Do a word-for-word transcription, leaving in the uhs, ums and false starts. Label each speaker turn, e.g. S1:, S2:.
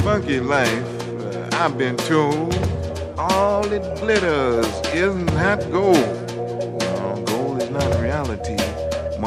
S1: monkey life, uh, I've been told, all it glitters isn't that gold. No, gold is not reality.